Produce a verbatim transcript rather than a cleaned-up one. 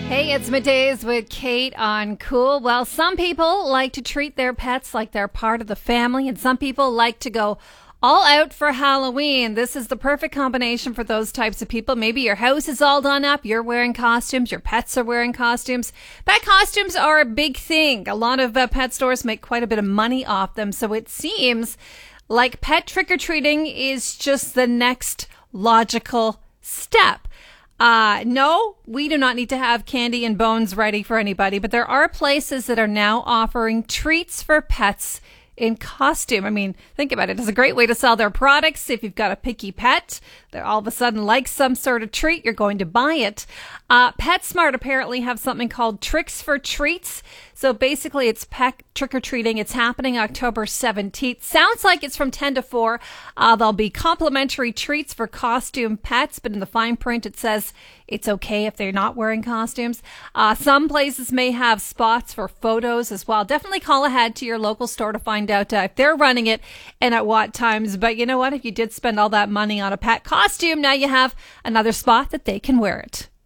Hey, it's Middays with Kate on Cool. Well, some people like to treat their pets like they're part of the family, and some people like to go all out for Halloween. This is the perfect combination for those types of people. Maybe your house is all done up, you're wearing costumes, your pets are wearing costumes. Pet costumes are a big thing. A lot of uh, pet stores make quite a bit of money off them, so it seems like pet trick-or-treating is just the next logical step. Uh, no, we do not need to have candy and bones ready for anybody, but there are places that are now offering treats for pets in costume. I mean, think about it. It's a great way to sell their products. If you've got a picky pet that all of a sudden likes some sort of treat, you're going to buy it. Uh, PetSmart apparently have something called Tricks for Treats. So basically it's pet trick-or-treating. It's happening October seventeenth. Sounds like it's from ten to four. Uh, there'll be complimentary treats for costume pets, but in the fine print it says it's okay if they're not wearing costumes. Uh, some places may have spots for photos as well. Definitely call ahead to your local store to find out uh, if they're running it and at what times. But you know what? If you did spend all that money on a pet costume, now you have another spot that they can wear it.